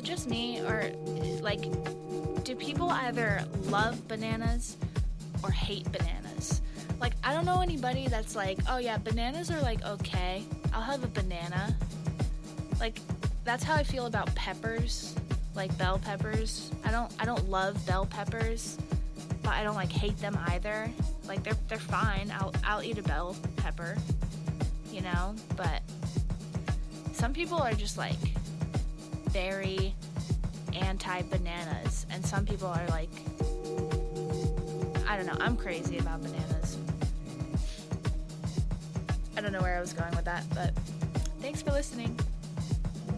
just me, or like, do people either love bananas or hate bananas? Like, I don't know anybody that's like, oh yeah, bananas are like okay, I'll have a banana. Like, that's how I feel about peppers, like bell peppers. I don't love bell peppers, but I don't like hate them either. Like, they're fine. I'll eat a bell pepper, you know. But some people are just like very anti-bananas, and some people are like, I don't know. I'm crazy about bananas. I don't know where I was going with that, but thanks for listening.